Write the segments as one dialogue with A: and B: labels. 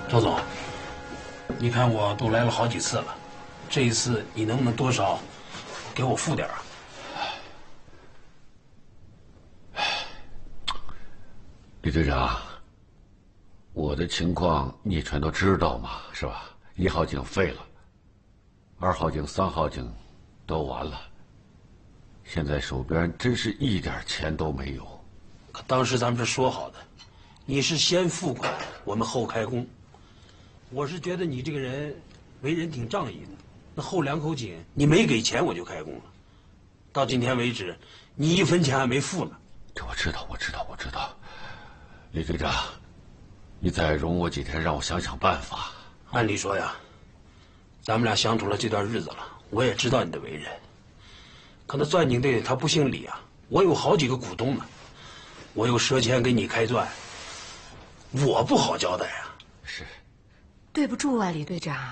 A: 周总，你看我都来了好几次了，这一次你能不能多少给我付点啊？
B: 李队长，我的情况你全都知道嘛，是吧？1号井废了，2号井、3号井都完了，现在手边真是一点钱都没有。
A: 可当时咱们是说好的，你是先付款，我们后开工。我是觉得你这个人为人挺仗义的，那后2口井你没给钱我就开工了，到今天为止你1分钱还没付呢。
B: 这我知道。李队长，你再容我几天，让我想想办法。
A: 按理说呀，咱们俩相处了这段日子了，我也知道你的为人。可那钻井队他不姓李啊，我有好几个股东呢，我又赊钱给你开钻，我不好交代啊。
B: 是，
C: 对不住啊，李队长。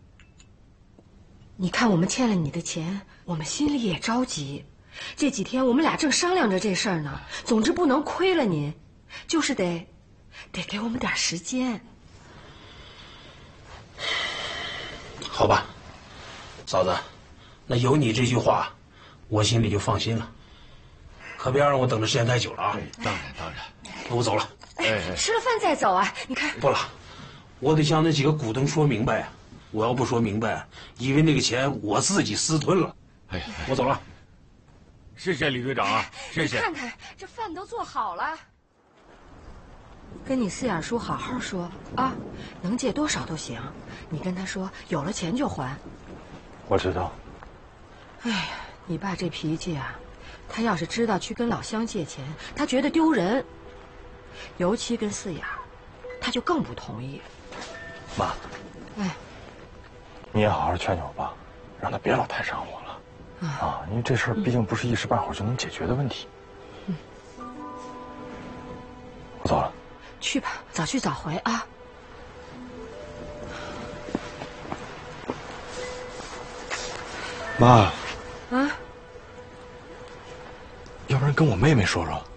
C: 你看我们欠了你的钱，我们心里也着急。这几天我们俩正商量着这事儿呢，总之不能亏了您，就是得给我们点时间。
A: 好吧，嫂子，那有你这句话，我心里就放心了。可别让我等的时间太久了啊！
B: 当然。
A: 那我走了。
C: 吃了饭再走啊！你看，
A: 不了，我得向那几个股东说明白呀。我要不说明白，以为那个钱我自己私吞了。我走了。
B: 谢谢李队长啊，谢谢。
C: 你看看这饭都做好了。跟你4眼叔好好说啊，能借多少都行。你跟他说，有了钱就还。
D: 我知道。
C: 哎呀，你爸这脾气啊，他要是知道去跟老乡借钱，他觉得丢人。尤其跟4眼，他就更不同意。
D: 妈，你也好好劝劝我爸，让他别老太上我了。因为这事儿毕竟不是一时半会儿就能解决的问题。我走了。
C: 去吧，早去早回啊。
D: 妈。
C: 啊？
D: 要不然跟我妹妹说说。